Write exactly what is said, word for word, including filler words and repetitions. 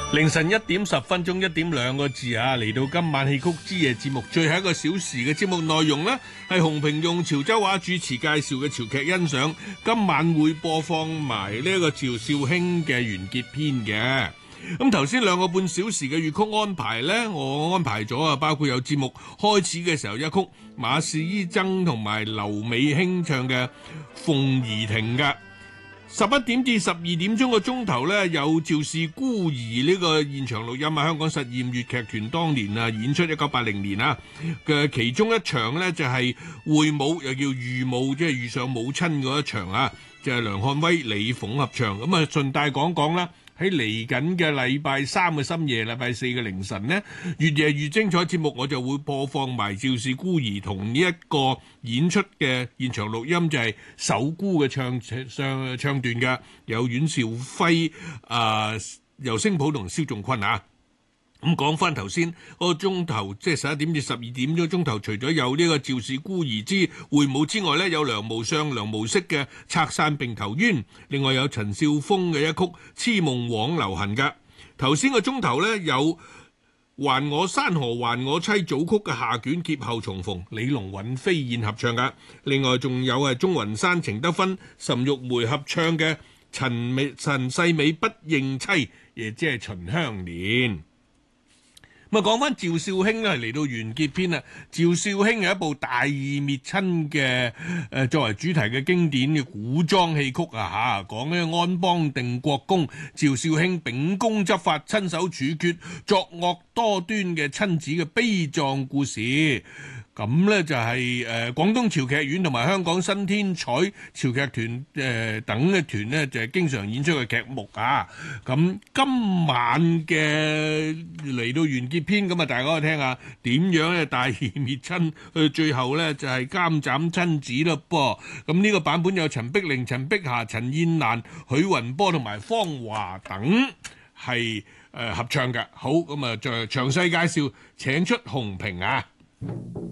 凌晨一點十分鐘，一點兩個字啊！嚟到今晚戲曲之夜節目最後一個小時嘅節目內容呢，係洪平用潮州話主持介紹嘅潮劇欣賞。今晚會播放埋呢一個趙少卿嘅完結篇嘅。咁頭先兩個半小時嘅粵曲安排呢，我安排咗啊，包括有節目開始嘅時候一曲馬氏伊曾同埋劉美卿唱嘅《鳳儀亭》噶。十一點至十二點鐘個鐘頭呢，有趙氏孤兒呢個現場錄音啊，香港實驗粵劇團當年啊演出一九八零年啊嘅其中一場呢，就係會舞，又叫遇舞，即係遇上母親嗰一場啊，就係梁漢威、李鳳合唱。咁啊順帶講講啦。喺嚟緊嘅禮拜三嘅深夜、禮拜四嘅凌晨呢，越夜越精彩節目，我就會播放埋趙氏孤兒同呢一個演出嘅現場錄音，就係首姑嘅唱唱唱段嘅，有阮兆輝、啊、呃、尤聲普同蕭仲坤啊。咁講翻頭先嗰個鐘頭，即係十一點至十二點鐘鐘頭，除咗有呢個趙氏孤兒之會舞之外呢，有梁無相、梁無息嘅拆散並投冤，另外有陳少峰嘅一曲痴夢枉流行噶。頭先個鐘頭呢，有還我山河還我妻組曲嘅下卷劫後重逢，李龍尹飛燕合唱噶。另外仲有係鍾雲山、程德芬、岑玉梅合唱嘅陳美陳世美不認妻，亦即係秦香蓮。咁啊，講翻趙少卿咧，嚟到完結篇啦。趙少卿係一部大義滅親嘅誒，作為主題嘅經典嘅古裝戲曲啊嚇，講咧安邦定國公趙少卿秉公執法、親手處決作惡多端嘅親子嘅悲壯故事。咁咧就係誒廣東潮劇院同埋香港新天彩潮劇團誒、呃、等嘅團咧，就係、是、經常演出嘅劇目啊。咁今晚嘅嚟到完結篇，咁啊大家可以聽下點樣咧大義滅親，去最後咧就係、是、監斬親子咯噃。咁呢個版本有陳碧玲、陳碧霞、陳燕蘭、許雲波同埋方華等係誒、呃、合唱嘅。好，咁啊再詳細介紹，請出洪平啊。